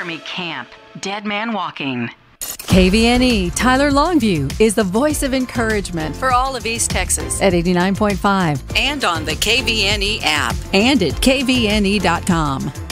Army Camp. Dead Man Walking. KVNE Tyler Longview is the voice of encouragement for all of East Texas at 89.5 and on the KVNE app and at kvne.com.